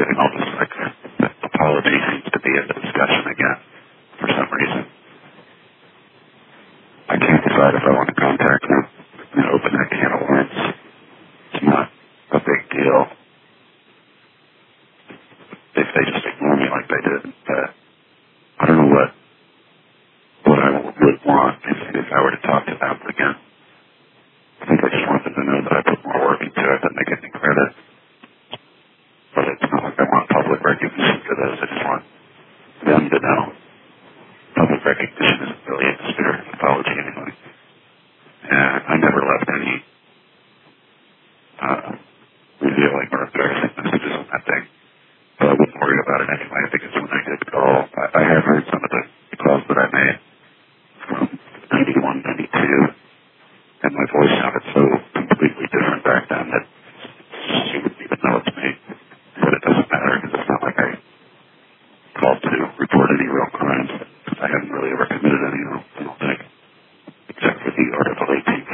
getting all this, like, apology seems to be in the discussion again for some reason. I can't decide if I want to contact them and open that can of worms. It's not a big deal. If they just ignore me like they did, I don't know what I would want if I were to talk to them again. I think I just want them to know that I put more work into it than they get any credit. But it's not like I want public recognition for this. I just want them to know. Public recognition isn't really in the spirit of apology anyway. And I never left any revealing or embarrassing messages on that thing. But I wouldn't worry about it anyway because when I did call, I have heard some of the calls that I made from 91, 92, and my voice sounded so completely different back then that she wouldn't even know it's me. But it doesn't matter because it's not like I called to report any real crimes. I haven't really ever committed any, I don't think, except for the Article 18